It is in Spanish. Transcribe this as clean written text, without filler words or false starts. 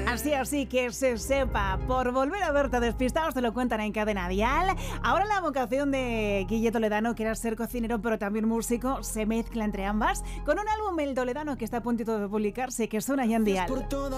Así que se sepa, por volver a verte despistados te lo cuentan en Cadena Dial. Ahora la vocación de Guille Toledano, que era ser cocinero pero también músico, se mezcla entre ambas con un álbum, el Toledano, que está a puntito de publicarse, que suena ya en Dial.